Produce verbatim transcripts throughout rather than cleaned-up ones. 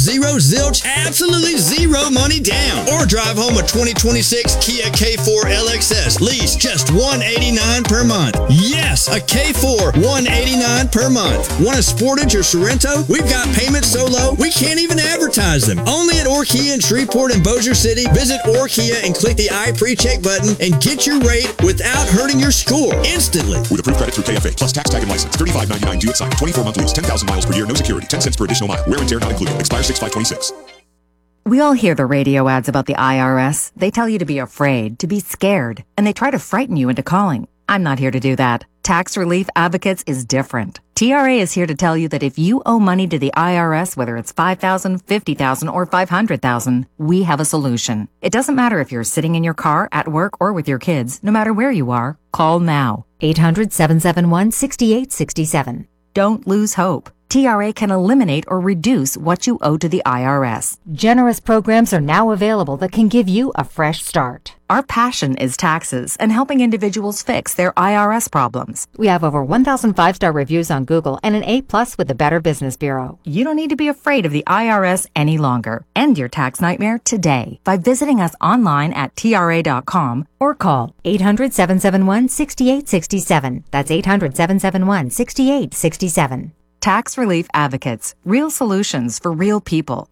zero, zilch, absolutely zero money down. Or drive home a twenty twenty-six Kia K four L X S. Lease just one hundred eighty-nine dollars per month. Yes, a K four, one hundred eighty-nine dollars per month. Want a Sportage or Sorrento? We've got payments so low, we can't even advertise them. Only at Orr Kia in Shreveport and Bossier City. Visit Orr Kia and click the I Pre-Check button and get your rate without hurting your score instantly. With approved credit through K F A, plus tax, tag, and license. thirty-five ninety-nine due at sign. twenty-four month lease. ten thousand miles per year. No security. ten cents per additional mile. Wear and tear not included. Expires six five twenty-six. We all hear the radio ads about the I R S. They tell you to be afraid, to be scared, and they try to frighten you into calling. I'm not here to do that. Tax Relief Advocates is different. T R A is here to tell you that if you owe money to the I R S, whether it's five thousand dollars, fifty thousand dollars, or five hundred thousand dollars, we have a solution. It doesn't matter if you're sitting in your car, at work, or with your kids. No matter where you are, call now. eight hundred, seven seven one, six eight six seven. Don't lose hope. T R A can eliminate or reduce what you owe to the I R S. Generous programs are now available that can give you a fresh start. Our passion is taxes and helping individuals fix their I R S problems. We have over one thousand five-star reviews on Google and an A plus with the Better Business Bureau. You don't need to be afraid of the I R S any longer. End your tax nightmare today by visiting us online at T R A dot com or call eight hundred, seven seven one, six eight six seven. That's eight hundred, seven seven one, six eight six seven. Tax Relief Advocates. Real solutions for real people.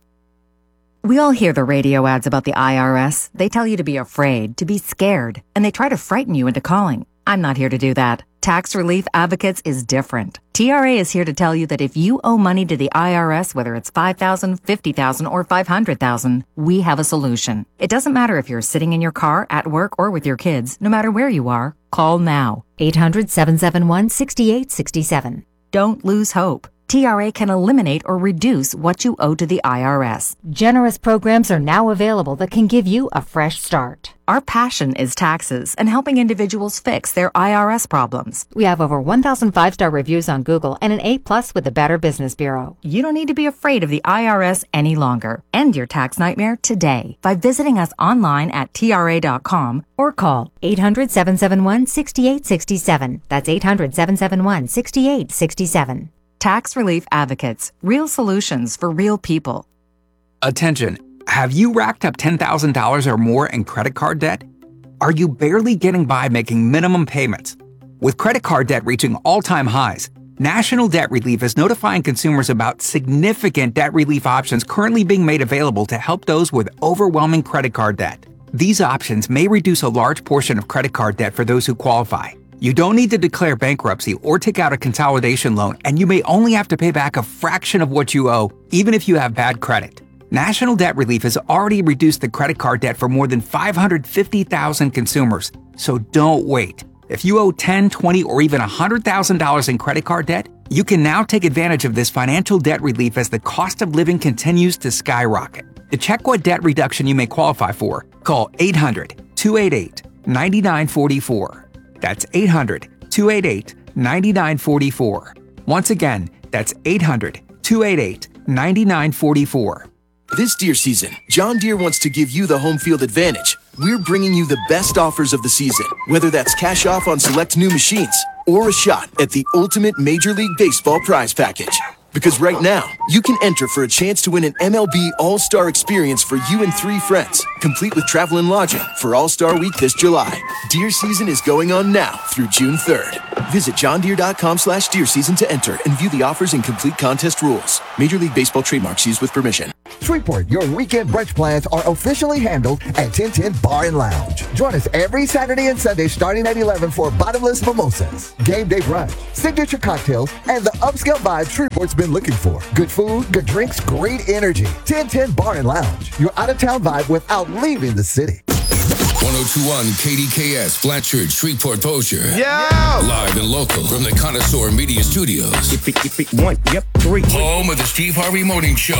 We all hear the radio ads about the I R S. They tell you to be afraid, to be scared, and they try to frighten you into calling. I'm not here to do that. Tax Relief Advocates is different. T R A is here to tell you that if you owe money to the I R S, whether it's five thousand dollars, fifty thousand dollars, or five hundred thousand dollars, we have a solution. It doesn't matter if you're sitting in your car, at work, or with your kids. No matter where you are, call now. eight hundred, seven seven one, six eight six seven. Don't lose hope. T R A can eliminate or reduce what you owe to the I R S. Generous programs are now available that can give you a fresh start. Our passion is taxes and helping individuals fix their I R S problems. We have over one thousand five-star reviews on Google and an A plus with the Better Business Bureau. You don't need to be afraid of the I R S any longer. End your tax nightmare today by visiting us online at T R A dot com or call eight hundred, seven seven one, six eight six seven. That's eight hundred, seven seven one, six eight six seven. Tax Relief Advocates. Real solutions for real people. Attention. Have you racked up ten thousand dollars or more in credit card debt? Are you barely getting by making minimum payments? With credit card debt reaching all-time highs, National Debt Relief is notifying consumers about significant debt relief options currently being made available to help those with overwhelming credit card debt. These options may reduce a large portion of credit card debt for those who qualify. You don't need to declare bankruptcy or take out a consolidation loan, and you may only have to pay back a fraction of what you owe, even if you have bad credit. National Debt Relief has already reduced the credit card debt for more than five hundred fifty thousand consumers, so don't wait. If you owe ten thousand dollars, twenty thousand dollars, or even one hundred thousand dollars in credit card debt, you can now take advantage of this financial debt relief as the cost of living continues to skyrocket. To check what debt reduction you may qualify for, call eight hundred, two eight eight, nine nine four four. That's eight hundred, two eight eight, nine nine four four. Once again, that's eight hundred, two eight eight, nine nine four four. This deer season, John Deere wants to give you the home field advantage. We're bringing you the best offers of the season, whether that's cash off on select new machines or a shot at the ultimate Major League Baseball prize package. Because right now, you can enter for a chance to win an M L B All-Star experience for you and three friends, complete with travel and lodging for All-Star Week this July. Deer season is going on now through June third. Visit john deere dot com slash deer season to enter and view the offers and complete contest rules. Major League Baseball trademarks used with permission. Shreveport, your weekend brunch plans are officially handled at ten ten Bar and Lounge. Join us every Saturday and Sunday starting at eleven for bottomless mimosas, game day brunch, signature cocktails, and the upscale vibe Shreveport's been looking for. Good food, good drinks, great energy. ten ten Bar and Lounge, your out-of-town vibe without leaving the city. one oh two point one K D K S, Blanchard, Shreveport, Bossier. Yeah! Live and local from the Connoisseur Media Studios. If it, if it, one, yep, three. Home of the Steve Harvey Morning Show.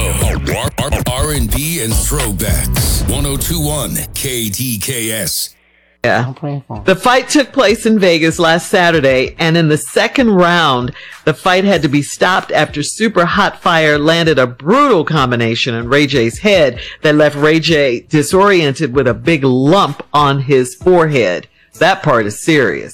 R and B and throwbacks. one oh two point one K D K S. Yeah. The fight took place in Vegas last Saturday, and in the second round, the fight had to be stopped after Super Hot Fire landed a brutal combination on Ray J's head that left Ray J disoriented with a big lump on his forehead. That part is serious.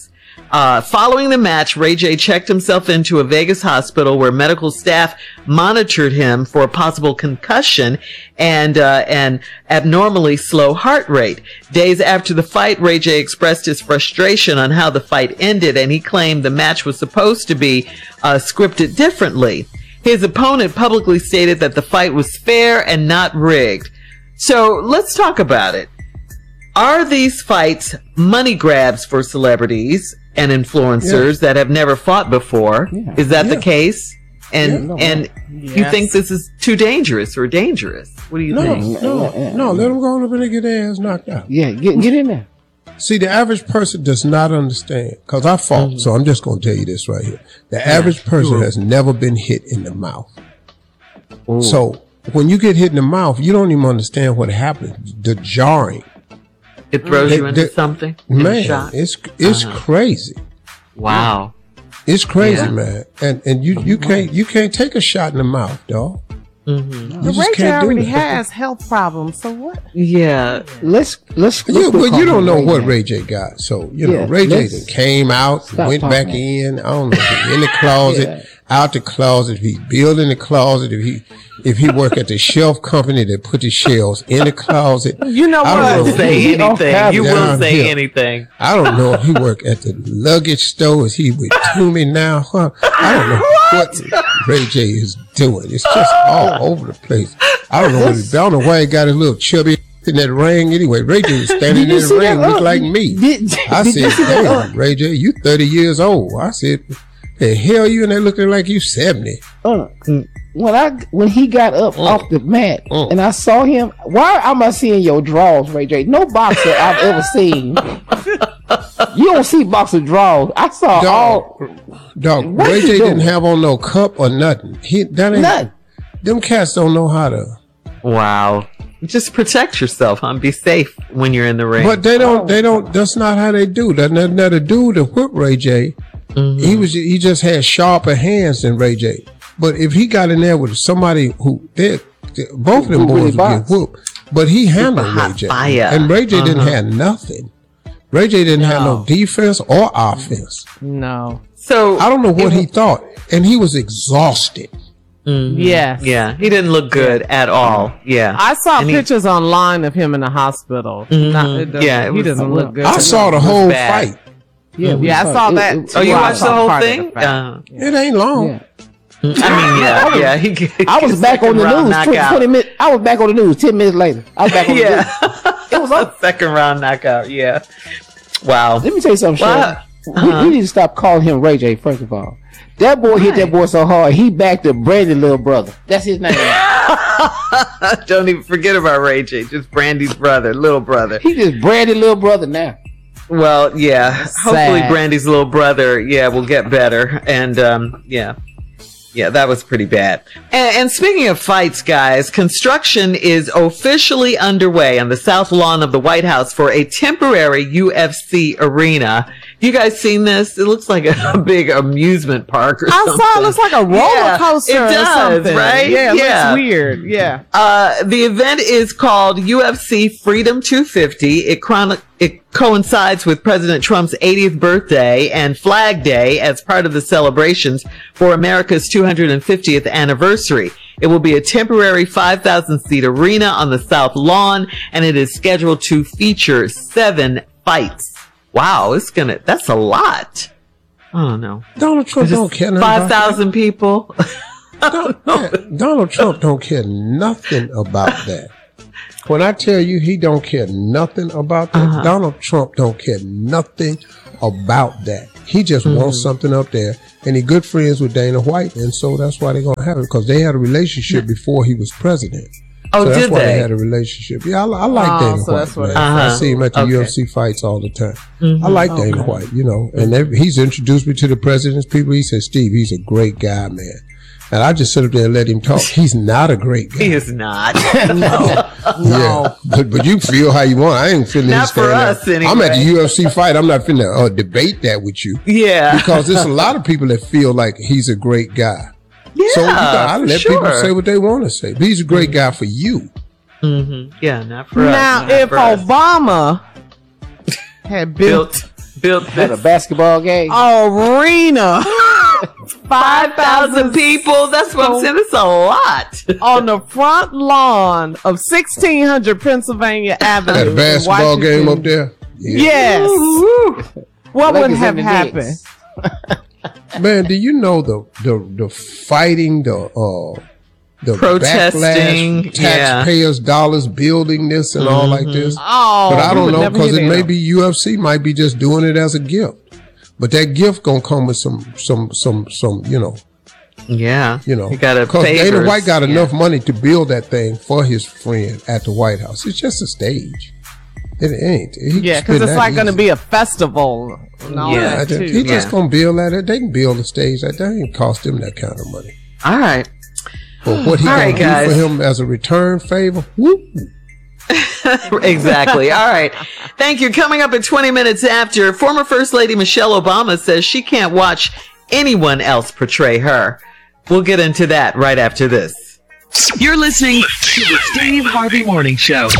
Uh, following the match, Ray J checked himself into a Vegas hospital where medical staff monitored him for a possible concussion and uh, an abnormally slow heart rate. Days after the fight, Ray J expressed his frustration on how the fight ended, and he claimed the match was supposed to be uh, scripted differently. His opponent publicly stated that the fight was fair and not rigged. So let's talk about it. Are these fights money grabs for celebrities and influencers yeah. that have never fought before? Yeah. Is that yeah. the case? And yeah, no, and yes. you think this is too dangerous or dangerous? What do you no, think? No, no, no. Let them go up and get their ass knocked out. Yeah, get get in there. See, the average person does not understand, because I fought, mm-hmm. so I'm just going to tell you this right here. The average person Ooh. has never been hit in the mouth. Ooh. So when you get hit in the mouth, you don't even understand what happens. The jarring. It throws they, you into they, something? Man, it's it's uh-huh. crazy. Wow. It's crazy, yeah. man. And and you, you can't you can't take a shot in the mouth, dog. Mm-hmm. The Ray J already has health problems, so what? Yeah, let's let's. let's yeah, well, you don't know Ray what J. Ray J got, so you know yeah, Ray J came out, went back in. I don't know if he's in the closet, yeah. out the closet. If he's building the closet, if he if he work at the shelf company that put the shelves in the closet. You know what? I don't say anything. You will say here. anything. I don't know if he work at the luggage store. Is he with Toomey now? Huh? I don't know what? what Ray J is doing. It's just all over the place. I don't know what he, I don't know why he got his little chubby in that ring anyway. Ray J was standing in the ring, looked like me. Did, I did said, damn, Ray J, you thirty years old. I said, the hell you in there looking like you seventy. Uh, when I when he got up mm. off the mat mm. and I saw him, why am I seeing your draws, Ray J? No boxer I've ever seen. You don't see boxer draws. I saw dog, all. Dog, Ray J didn't have on no cup or nothing. He that ain't nothing. Them cats don't know how to. Wow. Just protect yourself, huh? Be safe when you're in the ring. But they don't. They don't. That's not how they do. That now the dude that whipped Ray J, mm-hmm. he was. He just had sharper hands than Ray J. But if he got in there with somebody who did, both of them boys would get whooped. But he handled Ray J, fire. and Ray J uh-huh. didn't have nothing. Ray J didn't no. have no defense or offense. No. So I don't know what he thought, and he was exhausted. Mm-hmm. Yes. Yeah, he didn't look good at all. Yeah. I saw and pictures he, online of him in the hospital. Mm-hmm. Not, it yeah, it he doesn't look good. I saw the whole fight. Yeah, yeah, I saw it, that. It, oh, you watched the whole thing? Uh, it ain't long. Yeah. I mean, yeah, I was, yeah. He, he, I was back on the news twenty, twenty minutes. I was back on the news ten minutes later. I was back on yeah. the news. It was a second round knockout. Yeah. Wow. Let me tell you something, well, Sean. Uh-huh. We, we need to stop calling him Ray J. First of all, that boy right. hit that boy so hard he backed up Brandy's little brother. That's his name. Don't even forget about Ray J. Just Brandy's brother, little brother. He just Brandy's little brother now. Well, yeah. Hopefully, Brandy's little brother, yeah, will get better. And um, yeah. Yeah, that was pretty bad. And, and speaking of fights, guys, construction is officially underway on the south lawn of the White House for a temporary U F C arena. You guys seen this? It looks like a, a big amusement park or I something. saw it looks like a roller yeah, coaster it does, or something. Right? Yeah, it yeah. looks weird. Yeah. Uh, the event is called U F C Freedom two fifty. It chron- It coincides with President Trump's eightieth birthday and Flag Day as part of the celebrations for America's two hundred fiftieth anniversary. It will be a temporary five thousand seat arena on the South Lawn, and it is scheduled to feature seven fights. Wow, it's gonna, that's a lot. I don't know. Donald Trump don't care nothing five thousand people. Don't, man, Donald Trump don't care nothing about that. When I tell you he don't care nothing about that, uh-huh. Donald Trump don't care nothing about that. He just mm-hmm. wants something up there, and he good friends with Dana White, and so that's why they're gonna have it, because they had a relationship before he was president. Oh, so that's did why they? they had a relationship. Yeah, I, I like oh, Dana so White. That's what man. Uh-huh. I see him at the okay. U F C fights all the time. Mm-hmm. I like okay. Dana White, you know, and they, he's introduced me to the president's people. He said, "Steve, he's a great guy, man." And I just sit up there and let him talk. He's not a great guy. He is not. no. no. Yeah. But, but you feel how you want. I ain't finna not for us there. anyway. I'm at the U F C fight. I'm not finna uh, debate that with you. Yeah. Because there's a lot of people that feel like he's a great guy. Yeah. So you know, I let sure. people say what they want to say. But he's a great guy for you. Mm-hmm. Yeah, not for now, us. Now, if Obama had built, Built at a basketball game. Arena. five thousand people. That's what I'm saying. It's a lot. On the front lawn of sixteen hundred Pennsylvania Avenue. At a basketball game up there? Yeah. Yes. Ooh. What would have happened? Man, do you know the the, the fighting, the uh, the protesting, backlash, taxpayers' yeah. dollars building this and mm-hmm. all like this? Oh, but I don't know because it may be U F C might be just doing it as a gift. But that gift gonna come with some, some, some, some, you know. Yeah. You know. You gotta because favors. Dana White got yeah. enough money to build that thing for his friend at the White House. It's just a stage. It ain't. He yeah, because it's like going to be a festival. And all yeah. that too. He yeah. just gonna build that. They can build a stage like that. Ain't cost him that kind of money. All right. But what he all gonna right, do guys. for him as a return favor? Whoop. Exactly. All right. Thank you. Coming up at twenty minutes after, former First Lady Michelle Obama says she can't watch anyone else portray her. We'll get into that right after this. You're listening to the Steve Harvey Morning Show.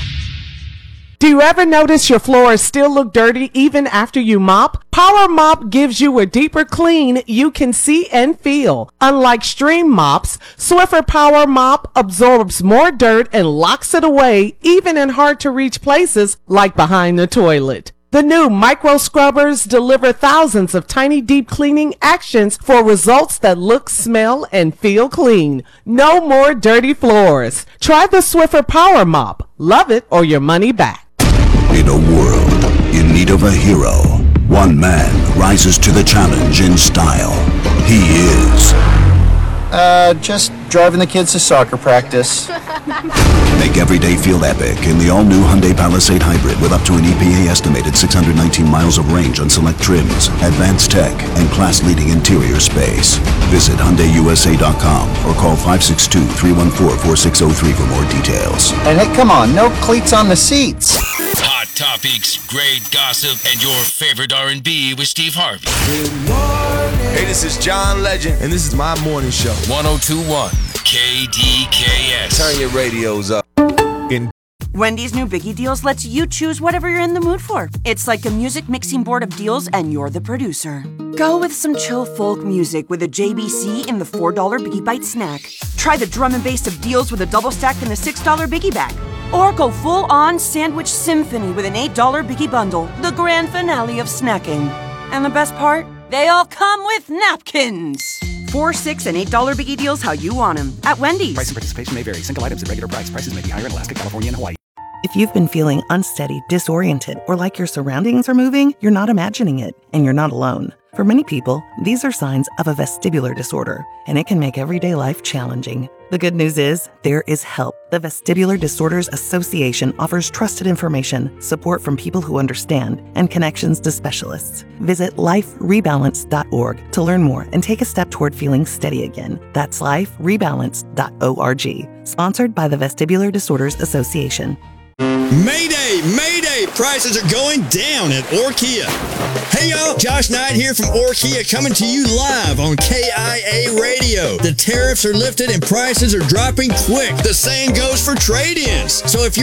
Do you ever notice your floors still look dirty even after you mop? Power Mop gives you a deeper clean you can see and feel. Unlike Stream mops, Swiffer Power Mop absorbs more dirt and locks it away even in hard to reach places like behind the toilet. The new micro scrubbers deliver thousands of tiny deep cleaning actions for results that look, smell, and feel clean. No more dirty floors. Try the Swiffer Power Mop. Love it or your money back. In a world in need of a hero, one man rises to the challenge in style. He is... Uh, just driving the kids to soccer practice. Make every day feel epic in the all-new Hyundai Palisade Hybrid with up to an E P A estimated six hundred nineteen miles of range on select trims, advanced tech, and class-leading interior space. Visit Hyundai U S A dot com or call five six two, three one four, four six zero three for more details. And hey, come on, no cleats on the seats. Hot topics, great gossip, and your favorite R and B with Steve Harvey. Hey, this is John Legend, and this is my morning show. one oh two point one K D K S. Turn your radios up. In Wendy's new Biggie Deals lets you choose whatever you're in the mood for. It's like a music mixing board of deals, and you're the producer. Go with some chill folk music with a J B C in the four dollar Biggie Bite snack. Try the drum and bass of deals with a double stack in the six dollar Biggie Bag. Or go full-on sandwich symphony with an eight dollar Biggie Bundle, the grand finale of snacking. And the best part? They all come with napkins. Four, six, and eight dollar Biggie Deals how you want them at Wendy's. Price and participation may vary. Single items at regular price. Prices may be higher in Alaska, California, and Hawaii. If you've been feeling unsteady, disoriented, or like your surroundings are moving, you're not imagining it, and you're not alone. For many people, these are signs of a vestibular disorder, and it can make everyday life challenging. The good news is, there is help. The Vestibular Disorders Association offers trusted information, support from people who understand, and connections to specialists. Visit life rebalance dot org to learn more and take a step toward feeling steady again. That's life rebalance dot org. Sponsored by the Vestibular Disorders Association. Mayday, Mayday, prices are going down at Orkia. Hey y'all, Josh Knight here from Orkia coming to you live on K I A Radio. The tariffs are lifted and prices are dropping quick. The same goes for trade-ins. So if you're